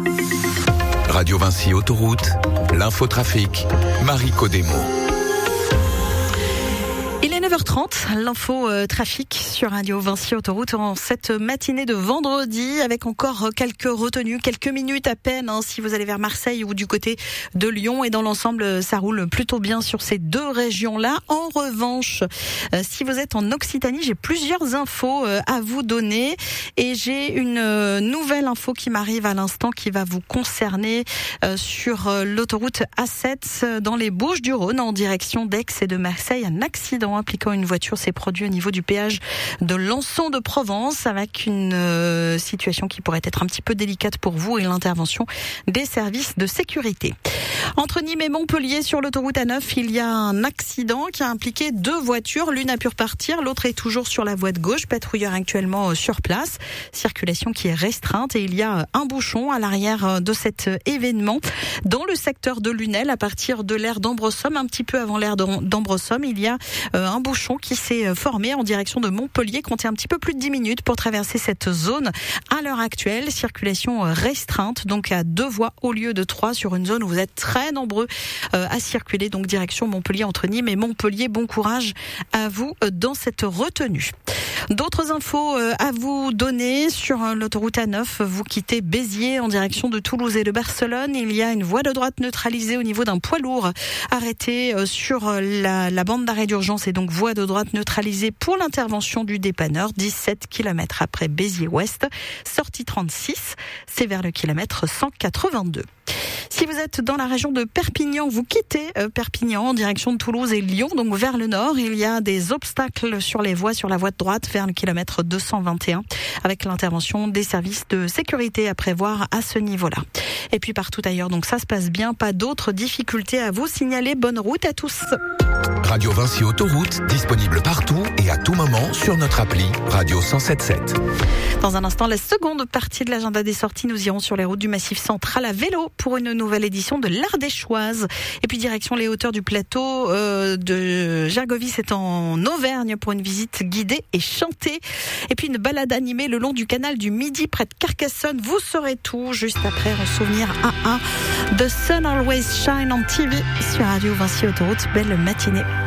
Radio Vinci Autoroute, l'infotrafic, Marie Codemo. Il est 9h30, l'info trafic sur Radio Vinci Autoroute en cette matinée de vendredi avec encore quelques retenues, quelques minutes à peine si vous allez vers Marseille ou du côté de Lyon, et dans l'ensemble ça roule plutôt bien sur ces deux régions-là. En revanche, si vous êtes en Occitanie, j'ai plusieurs infos à vous donner et j'ai une nouvelle info qui m'arrive à l'instant qui va vous concerner sur l'autoroute A7 dans les Bouches-du-Rhône en direction d'Aix et de Marseille. Un accident impliquant une voiture s'est produit au niveau du péage de Lançon de Provence avec une situation qui pourrait être un petit peu délicate pour vous et l'intervention des services de sécurité. Entre Nîmes et Montpellier sur l'autoroute A9, il y a un accident qui a impliqué deux voitures. L'une a pu repartir, l'autre est toujours sur la voie de gauche. Patrouilleur actuellement sur place. Circulation qui est restreinte et il y a un bouchon à l'arrière de cet événement. Dans le secteur de Lunel, à partir de l'aire d'Ambresomme, un petit peu avant l'aire d'Ambresomme, il y a un bouchon qui s'est formé en direction de Montpellier. Comptez un petit peu plus de 10 minutes pour traverser cette zone. À l'heure actuelle, circulation restreinte, donc à 2 voies au lieu de 3 sur une zone où vous êtes très nombreux à circuler. Donc direction Montpellier entre Nîmes et Montpellier. Bon courage à vous dans cette retenue. D'autres infos à vous donner sur l'autoroute A9. Vous quittez Béziers en direction de Toulouse et de Barcelone. Il y a une voie de droite neutralisée au niveau d'un poids lourd arrêté sur la bande d'arrêt d'urgence et donc voie de droite neutralisée pour l'intervention du dépanneur. 17 km après Béziers-Ouest. Sortie 36, c'est vers le kilomètre 182. Si vous êtes dans la région de Perpignan, vous quittez Perpignan en direction de Toulouse et Lyon, donc vers le nord. Il y a des obstacles sur les voies, sur la voie de droite vers le kilomètre 221, avec l'intervention des services de sécurité à prévoir à ce niveau-là. Et puis partout ailleurs, donc ça se passe bien, pas d'autres difficultés à vous signaler. Bonne route à tous. Radio Vinci Autoroute, disponible partout et à tout moment sur notre appli Radio 107.7. Dans un instant, la seconde partie de l'agenda des sorties, nous irons sur les routes du Massif Central à vélo pour une nouvelle édition de l'Ardéchoise. Et puis direction les hauteurs du plateau de Gergovie, c'est en Auvergne pour une visite guidée et chantée. Et puis une balade animée le long du canal du Midi près de Carcassonne. Vous saurez tout juste après en souvenir A1 de Sun Always Shine en TV sur Radio Vinci Autoroute. Belle matinée.